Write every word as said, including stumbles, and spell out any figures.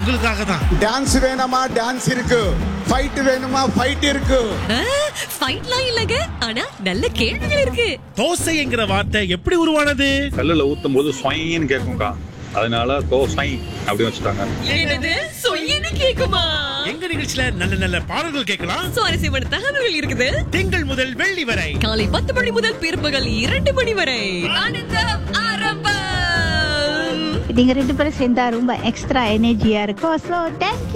உங்களுக்காக தான். டான்ஸ் வேணுமா டான்ஸ் இருக்கு, ஃபைட் வேணுமா ஃபைட் இருக்கு. ஃபைட்லாம் இல்லங்க, ஆனா நல்ல கேள்விகள் இருக்கு. தோசைங்கிற வார்த்தை எப்படி உருவானது? கல்லுல ஊத்தும் போது ஸ்வைன்னு கேட்கும்க்கா, அதனால தோசை அப்படி வச்சுட்டாங்க. என்னது சொய்யன்னு கேக்குமா? எங்க நிகழ்ச்சியில நல்ல நல்ல பாடல்கள் கேட்கலாம். சுவாரஸ்யமான தகவல்கள் இருக்குது. திங்கள் முதல் வெள்ளி வரை காலை பத்து மணி முதல் பிற்பகல் இரண்டு மணி வரை ஆனந்தம் ஆரம்பம். நீங்க ரெண்டு பேரும் சேர்ந்தா ரொம்ப எக்ஸ்ட்ரா எனர்ஜியா இருக்கும். So thank you.